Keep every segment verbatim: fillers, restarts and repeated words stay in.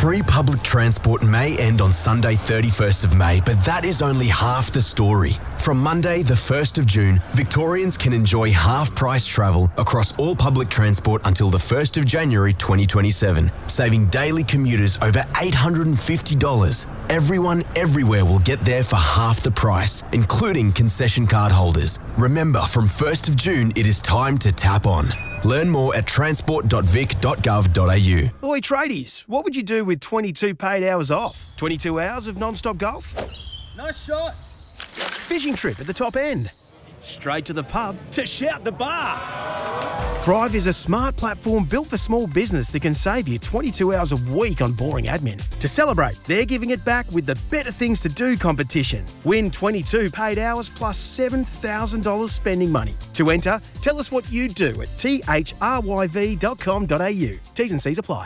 Free public transport may end on Sunday thirty-first of May, but that is only half the story. From Monday the first of June, Victorians can enjoy half-price travel across all public transport until the first of January twenty twenty-seven, saving daily commuters over eight hundred fifty dollars. Everyone everywhere will get there for half the price, including concession card holders. Remember, from first of June, it is time to tap on. Learn more at transport dot vic dot gov dot a u. Oi, tradies, what would you do with twenty-two paid hours off? twenty-two hours of non-stop golf? Nice shot. Fishing trip at the top end? Straight to the pub to shout the bar? Thrive is a smart platform built for small business that can save you twenty-two hours a week on boring admin. To celebrate, they're giving it back with the Better Things to Do competition. Win twenty-two paid hours plus seven thousand dollars spending money. To enter, tell us what you do at thryv dot com dot a u. T's and C's apply.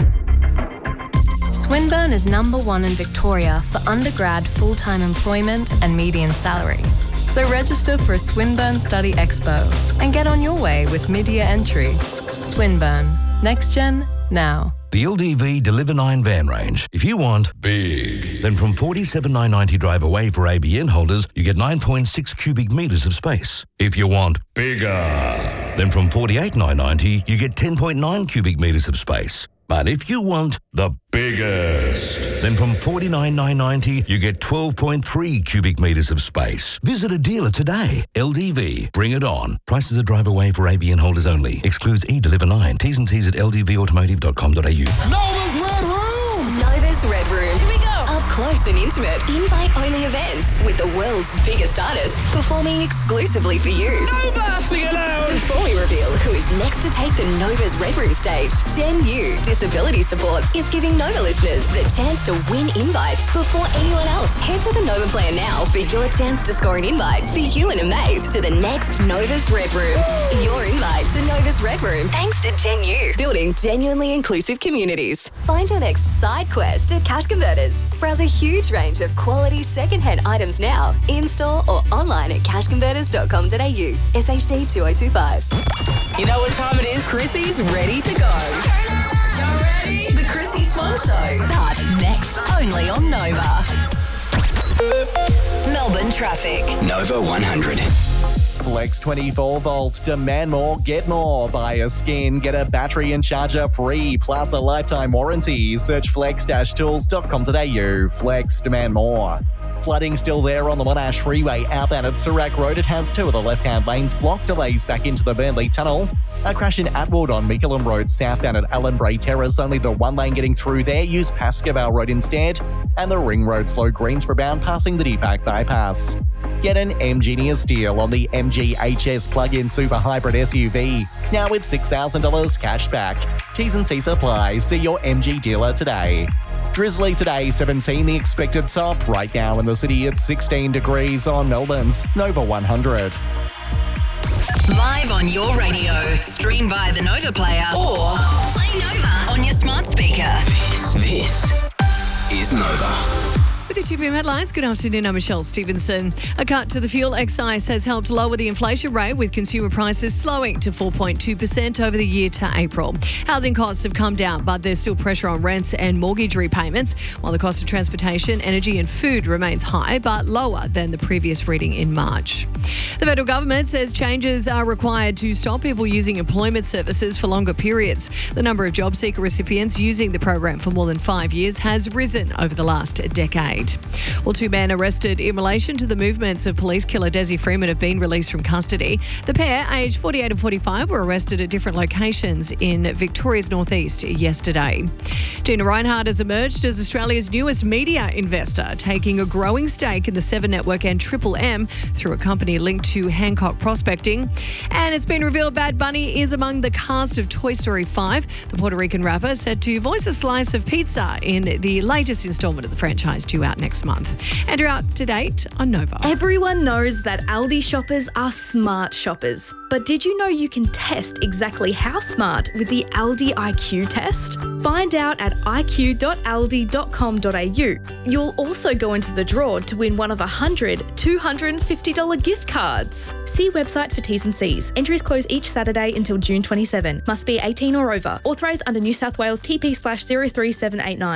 Swinburne is number one in Victoria for undergrad full-time employment and median salary. So register for a Swinburne Study Expo and get on your way with mid-year entry. Swinburne. Next Gen, now. The L D V Deliver nine van range. If you want big, then from forty-seven thousand nine hundred ninety drive away for A B N holders, you get nine point six cubic metres of space. If you want bigger, then from forty-eight thousand nine hundred ninety, you get ten point nine cubic metres of space. But if you want the biggest, then from forty-nine thousand nine hundred ninety, you get twelve point three cubic metres of space. Visit a dealer today. L D V, bring it on. Prices are drive away for A B N holders only. Excludes E-Deliver nine. T's and C's at l d v automotive dot com dot a u. Nova's Red Room! Nova's Red Room. Here we go! Up close and intimate, invite-only events with the world's biggest artists performing exclusively for you. Nova! Sing it out! Before we reveal who is next to take the Nova's Red Room stage, Gen U Disability Supports is giving Nova listeners the chance to win invites before anyone else. Head to the Nova Plan now for your chance to score an invite for you and a mate to the next Nova's Red Room. Your invite to Nova's Red Room thanks to Gen U, building genuinely inclusive communities. Find your next side quest at Cash Converters. Browse a huge range of quality second-hand items now, in-store or online at cash converters dot com dot a u. S H D two oh two five. You know what time it is? Chrissy's ready to go. Y'all ready? The Chrissy Swan Show starts next, only on Nova. Melbourne traffic. Nova one hundred. Flex twenty-four volts. Demand more, get more. Buy a skin, get a battery and charger free, plus a lifetime warranty. Search flex tools dot com dot a u. Flex, demand more. Flooding still there on the Monash Freeway outbound at Surak Road. It has two of the left-hand lanes blocked. Delays back into the Burnley Tunnel. A crash in Atwood on Mickleham Road southbound at Allen Bray Terrace. Only the one lane getting through there. Use Pascoe Road instead. And the Ring Road slow Greensboro bound passing the Deepak bypass. Get an M-Genius deal on the M G H S plug-in super hybrid S U V. Now with six thousand dollars cash back. T's and C's apply. See your M G dealer today. Drizzly today, seventeen the expected top. Right now in the city at sixteen degrees on Melbourne's Nova one hundred. Live on your radio. Stream via the Nova player or play Nova on your smart speaker. This, this is Nova. With the two p m headlines, good afternoon, I'm Michelle Stevenson. A cut to the fuel excise has helped lower the inflation rate, with consumer prices slowing to four point two percent over the year to April. Housing costs have come down, but there's still pressure on rents and mortgage repayments, while the cost of transportation, energy and food remains high, but lower than the previous reading in March. The federal government says changes are required to stop people using employment services for longer periods. The number of job seeker recipients using the program for more than five years has risen over the last decade. Well, two men arrested in relation to the movements of police killer Desi Freeman have been released from custody. The pair, aged forty-eight and forty-five, were arrested at different locations in Victoria's northeast yesterday. Gina Rinehart has emerged as Australia's newest media investor, taking a growing stake in the Seven Network and Triple M through a company linked to Hancock Prospecting. And it's been revealed Bad Bunny is among the cast of Toy Story five. The Puerto Rican rapper said to voice a slice of pizza in the latest instalment of the franchise due out next month. And you're out to date on Nova. Everyone knows that Aldi shoppers are smart shoppers. But did you know you can test exactly how smart with the Aldi I Q test? Find out at i q dot aldi dot com dot a u. You'll also go into the draw to win one of one hundred two hundred fifty dollars gift cards. See website for T's and C's. Entries close each Saturday until June twenty-seventh. Must be eighteen or over. Authorised under New South Wales T P slash zero three seven eight nine.